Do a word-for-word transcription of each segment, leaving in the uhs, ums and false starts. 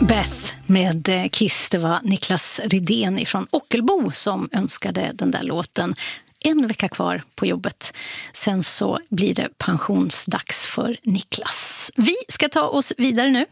Beth med Kiss. Det var Niklas Rydén från Ockelbo som önskade den där låten. En vecka kvar på jobbet. Sen så blir det pensionsdags för Niklas. Vi ska ta oss vidare nu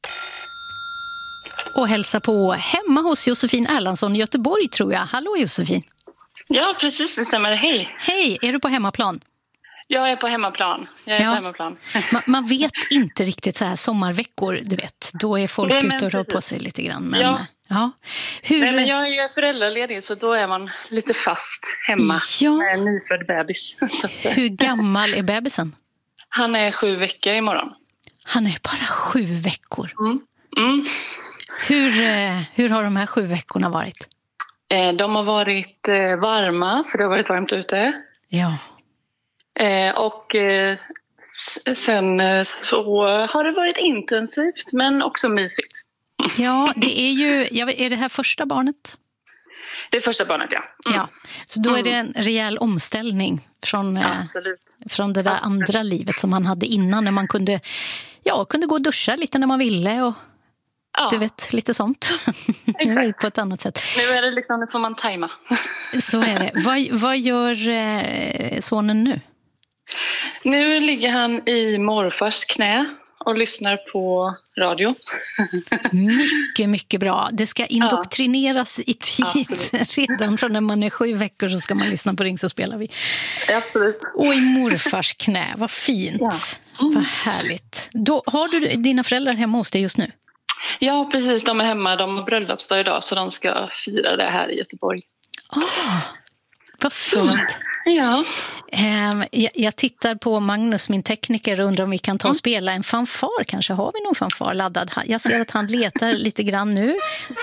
och hälsa på hemma hos Josefin Erlandsson i Göteborg, tror jag. Hallå Josefin. Ja, precis, det stämmer. Hej. Hej, är du på hemmaplan? Jag är på hemmaplan. Jag är ja. på hemmaplan. Man, man vet inte riktigt så här sommarveckor, du vet. Då är folk Nej, ute och rör precis. på sig lite grann. Men, ja. Ja. Hur... Nej, men jag är ju föräldraledig, så då är man lite fast hemma ja. med en nyfödd bebis. Så att, Hur gammal är bebisen? Han är sju veckor imorgon. Han är bara sju veckor. Mm. Mm. Hur, hur har de här sju veckorna varit? De har varit varma, för det har varit varmt ute. Ja. Och sen så har det varit intensivt, men också mysigt. Ja, det är ju, är det här första barnet? Det är första barnet, ja. Mm. Ja. Så då är det en rejäl omställning från, Absolut. från det där Absolut. andra livet som man hade innan, när man kunde, ja, kunde gå och duscha lite när man ville och ja. Du vet, lite sånt. Nu är det på ett annat sätt. Nu är det liksom, nu får man tajma. Så är det. Vad, vad gör eh, sonen nu? Nu ligger han i morfars knä och lyssnar på radio. Mycket, mycket bra. Det ska indoktrineras ja. i tid. Absolut. Redan från när man är sju veckor så ska man lyssna på Ring så spelar vi. Absolut. Och i morfars knä, vad fint. Ja. Mm. Vad härligt. Då, har du dina föräldrar hemma hos dig just nu? Ja, precis. De är hemma. De har bröllopsdag idag, så de ska fira det här i Göteborg. Ah, vad fint. Ja. Um, jag, jag tittar på Magnus, min tekniker, och undrar om vi kan ta och spela en fanfar. Kanske har vi någon fanfar laddad. Jag ser att han letar lite grann nu.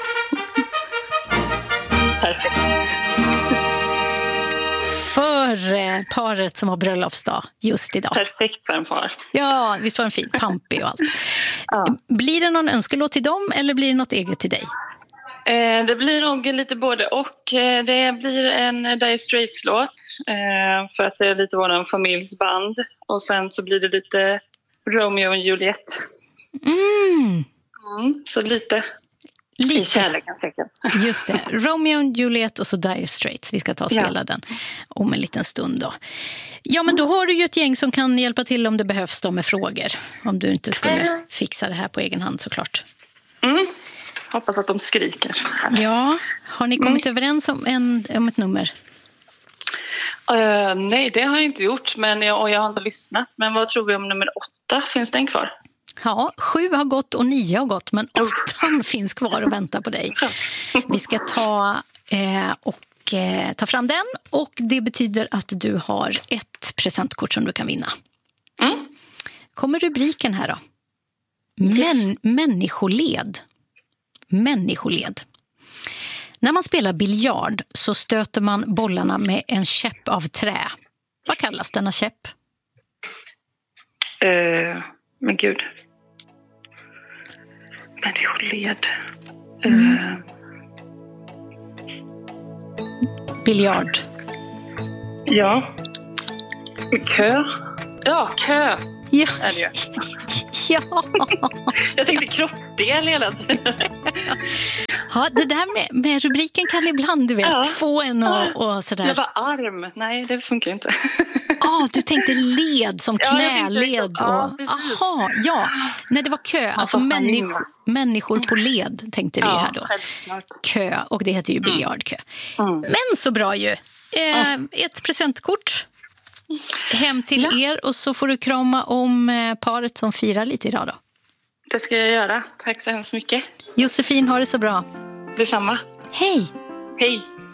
Perfekt. För eh, paret som har bröllopsdag just idag. Perfekt fanfar. Ja, visst var den fin. Pampig och allt. Ja. Blir det någon önskelåt till dem eller blir det något eget till dig? Eh, det blir nog lite både och. Eh, det blir en Dire Straits-låt eh, för att det är lite vår familjsband. Och sen så blir det lite Romeo och Juliet. Mm. Mm, så lite... Lite. I kärlekens tecken. Just det. Romeo och Juliet och så Dire Straits. Vi ska ta och spela ja. den om en liten stund då. Ja, men då har du ju ett gäng som kan hjälpa till om det behövs då med frågor. Om du inte skulle fixa det här på egen hand, såklart. Mm. Hoppas att de skriker. Ja, har ni kommit mm. överens om, en, om ett nummer? Uh, nej, det har jag inte gjort, men jag, och jag har inte lyssnat. Men vad tror vi om nummer åtta? Finns den kvar? Ja, sju har gått och nio har gått, men åttan finns kvar och väntar på dig. Vi ska ta eh, och eh, ta fram den, och det betyder att du har ett presentkort som du kan vinna. Mm. Kommer rubriken här då? Men, människoled. Människoled. När man spelar biljard så stöter man bollarna med en käpp av trä. Vad kallas denna käpp? Uh, men gud. Människoled. Mm. Uh. Biljard. Ja. Kö. Ja, kö. Ja. Är det ju. Ja. Jag tänkte kroppsdel hela tiden. Ja, det där med, med rubriken kan ibland, du vet, ja. få en och, och sådär. Jag var arm. Nej, det funkar inte. Ja, ah, du tänkte led som knäled. Ja, och... Aha, ja. Nej, det var kö. Alltså människor, människor på led tänkte vi ja, här då. Självklart. Kö, och det heter ju biljardkö. Mm. Men så bra ju. Eh, ett presentkort hem till ja. er, och så får du krama om paret som firar lite idag då. Det ska jag göra. Tack så hemskt mycket. Josefin, har det så bra. Detsamma. Hej. Hej.